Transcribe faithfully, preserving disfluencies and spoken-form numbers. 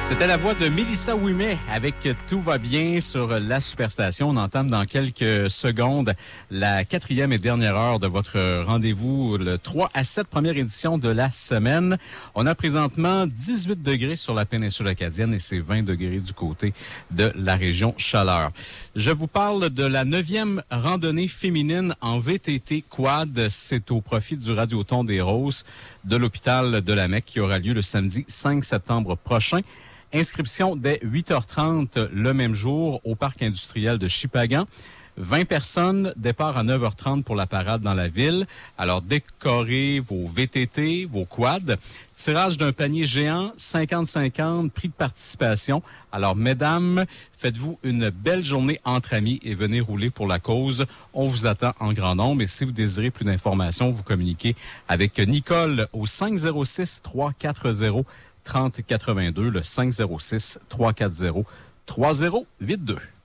C'était la voix de Mélissa Ouimet avec Tout va bien sur la Superstation. On entame dans quelques secondes la quatrième et dernière heure de votre rendez-vous, le trois à sept, première édition de la semaine. On a présentement dix-huit degrés sur la péninsule acadienne et c'est vingt degrés du côté de la région Chaleur. Je vous parle de la neuvième randonnée féminine en V T T quad. C'est au profit du Radioton des Roses de l'hôpital de la Mecque qui aura lieu le samedi cinq septembre prochain. Inscription dès huit heures trente le même jour au parc industriel de Shippagan. vingt personnes, départ à neuf heures trente pour la parade dans la ville. Alors, décorez vos V T T, vos quads. Tirage d'un panier géant, cinquante cinquante, prix de participation. Alors, mesdames, faites-vous une belle journée entre amis et venez rouler pour la cause. On vous attend en grand nombre. Et si vous désirez plus d'informations, vous communiquez avec Nicole au cinq zéro six, trois quatre zéro, trente quatre-vingt-deux, le cinq zéro six, trois quatre zéro, trois zéro huit deux.